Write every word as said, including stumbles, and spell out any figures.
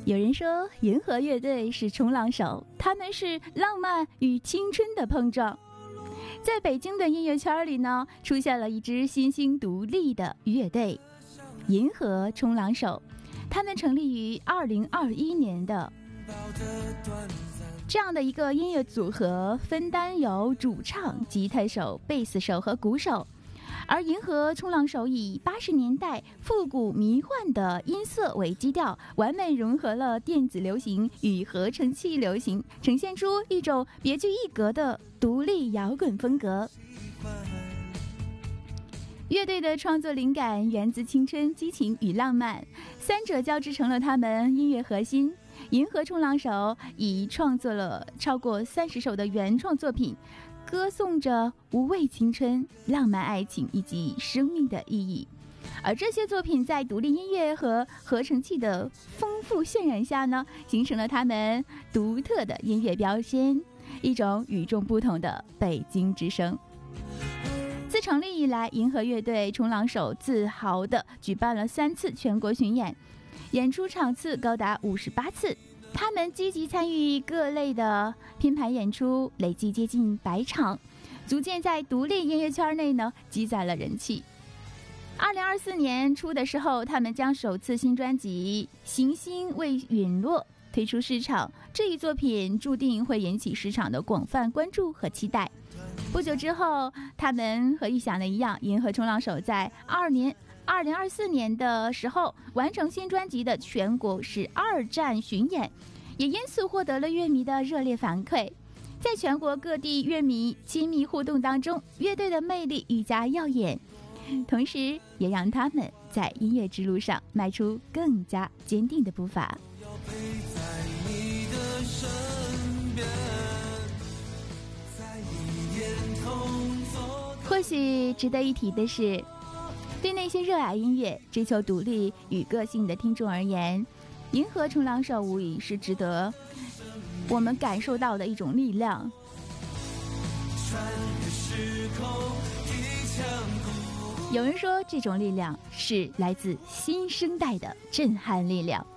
有人说银河乐队是冲浪手，他们是浪漫与青春的碰撞。在北京的音乐圈里呢，出现了一支新兴独立的乐队银河冲浪手，他们成立于二零二一年的这样的一个音乐组合，分担由主唱、吉他手、贝斯手和鼓手。而银河冲浪手以八十年代复古迷幻的音色为基调，完美融合了电子流行与合成器流行，呈现出一种别具一格的独立摇滚风格。乐队的创作灵感源自青春、激情与浪漫，三者交织成了他们音乐核心。银河冲浪手已创作了超过三十首的原创作品，歌颂着无畏青春、浪漫爱情以及生命的意义。而这些作品在独立音乐和合成器的丰富渲染下呢，形成了他们独特的音乐标签，一种与众不同的北京之声。自成立以来，银河乐队冲浪手自豪地举办了三次全国巡演，演出场次高达五十八次。他们积极参与各类的拼盘演出，累计接近百场，逐渐在独立音乐圈内呢积攒了人气。二零二四年初的时候，他们将首次新专辑《行星未陨落》推出市场，这一作品注定会引起市场的广泛关注和期待。不久之后，他们和预想的一样，银河冲浪手在二年二零二四年的时候完成新专辑的全国十二站巡演，也因此获得了乐迷的热烈反馈。在全国各地乐迷亲密互动当中，乐队的魅力愈加耀眼，同时也让他们在音乐之路上迈出更加坚定的步伐。或许值得一提的是，对那些热爱音乐、追求独立与个性的听众而言，银河冲浪手无疑是值得我们感受到的一种力量。有人说，这种力量是来自新生代的震撼力量。